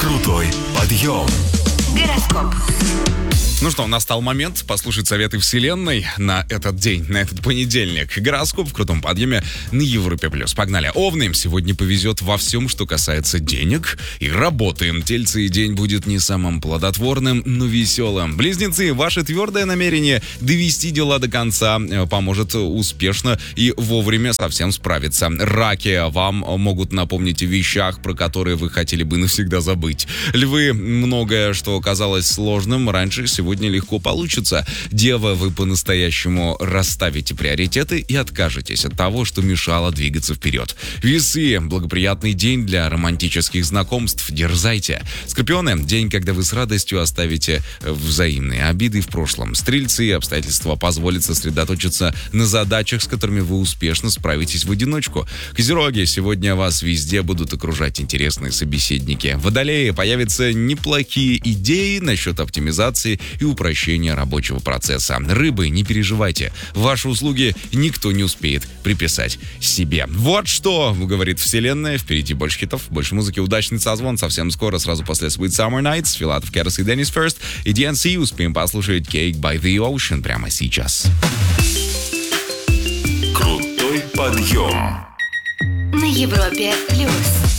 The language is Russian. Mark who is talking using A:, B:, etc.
A: Крутой подъем.
B: Гороскоп.
C: Ну что, настал момент послушать советы Вселенной на этот день, на этот понедельник. Гороскоп в крутом подъеме на Европе+. Погнали. Овны, сегодня повезет во всем, что касается денег и работы. Тельцы, день будет не самым плодотворным, но веселым. Близнецы, ваше твердое намерение довести дела до конца поможет успешно и вовремя совсем справиться. Раки, вам могут напомнить о вещах, про которые вы хотели бы навсегда забыть. Львы, многое, что казалось сложным раньше, сегодня легко получится. Дева, вы по-настоящему расставите приоритеты и откажетесь от того, что мешало двигаться вперед. Весы, благоприятный день для романтических знакомств, дерзайте. Скорпионы, день, когда вы с радостью оставите взаимные обиды в прошлом. Стрельцы, обстоятельства позволят сосредоточиться на задачах, с которыми вы успешно справитесь в одиночку. Козероги, сегодня вас везде будут окружать интересные собеседники. Водолеи, появятся неплохие идеи насчет оптимизации и упрощения рабочего процесса. Рыбы, не переживайте, ваши услуги никто не успеет приписать себе. Вот что говорит Вселенная. Впереди больше хитов, больше музыки. Удачный созвон совсем скоро, сразу после Sweet Summer Nights. Филатов, Керос и Деннис First. И DNC успеем послушать Cake by the Ocean прямо сейчас.
A: Крутой подъем.
B: На Европе+.